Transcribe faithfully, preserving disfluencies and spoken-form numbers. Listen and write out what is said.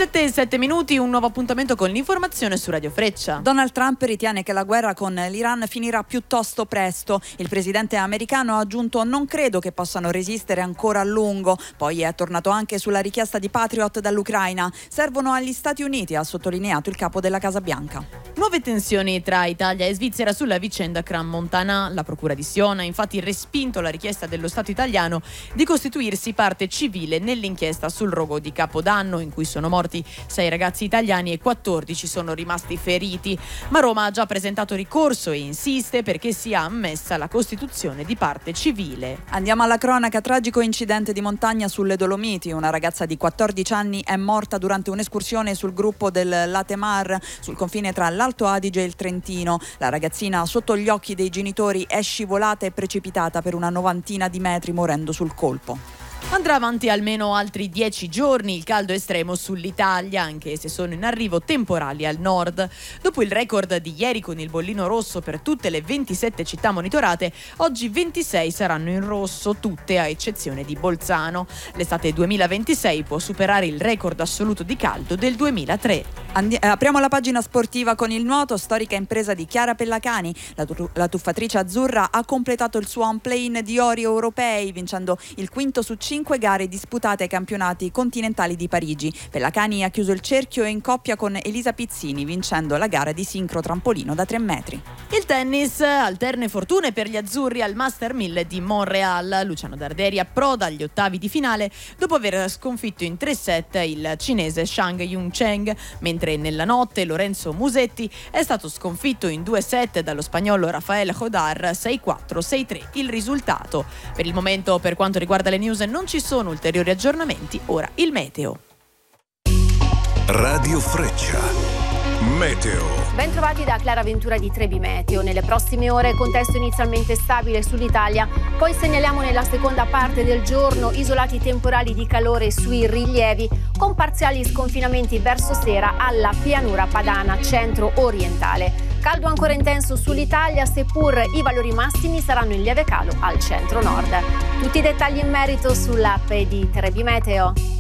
sette e sette minuti, un nuovo appuntamento con l'informazione su Radio Freccia. Donald Trump ritiene che la guerra con l'Iran finirà piuttosto presto. Il presidente americano ha aggiunto: non credo che possano resistere ancora a lungo. Poi è tornato anche sulla richiesta di Patriot dall'Ucraina. Servono agli Stati Uniti, ha sottolineato il capo della Casa Bianca. Nuove tensioni tra Italia e Svizzera sulla vicenda Crans-Montana. La procura di Sion ha infatti respinto la richiesta dello Stato italiano di costituirsi parte civile nell'inchiesta sul rogo di Capodanno, in cui sono morti sei ragazzi italiani e quattordici sono rimasti feriti. Ma Roma ha già presentato ricorso e insiste perché sia ammessa la costituzione di parte civile. Andiamo alla cronaca. Tragico incidente di montagna sulle Dolomiti. Una ragazza di quattordici anni è morta durante un'escursione sul gruppo del Latemar, sul confine tra l'Alto Adige e il Trentino. La ragazzina, sotto gli occhi dei genitori, è scivolata e precipitata per una novantina di metri, morendo sul colpo. Andrà avanti almeno altri dieci giorni il caldo estremo sull'Italia, anche se sono in arrivo temporali al nord. Dopo il record di ieri con il bollino rosso per tutte le ventisette città monitorate, oggi ventisei saranno in rosso, tutte a eccezione di Bolzano. L'estate duemilaventisei può superare il record assoluto di caldo del duemilatré. Andi- eh, apriamo la pagina sportiva con il nuoto. Storica impresa di Chiara Pellacani. La, tu- la tuffatrice azzurra ha completato il suo on-plane di ori europei, vincendo il quinto su cinque gare disputate ai campionati continentali di Parigi. Pellacani ha chiuso il cerchio in coppia con Elisa Pizzini, vincendo la gara di sincro trampolino da tre metri. Il tennis, alterne fortune per gli azzurri al Master mille di Montreal. Luciano Darderi approda agli ottavi di finale dopo aver sconfitto in tre set il cinese Shang Yung-Cheng, mentre nella notte Lorenzo Musetti è stato sconfitto in due set dallo spagnolo Rafael Jodar sei quattro sei tre il risultato. Per il momento, per quanto riguarda le news, non ci sono ulteriori aggiornamenti. Ora il meteo. Radio Freccia. Meteo. Ben trovati da Clara Ventura di Trebi Meteo. Nelle prossime ore contesto inizialmente stabile sull'Italia, poi segnaliamo nella seconda parte del giorno isolati temporali di calore sui rilievi con parziali sconfinamenti verso sera alla pianura padana centro-orientale. Caldo ancora intenso sull'Italia, seppur i valori massimi saranno in lieve calo al centro-nord. Tutti i dettagli in merito sull'app di Trebi Meteo.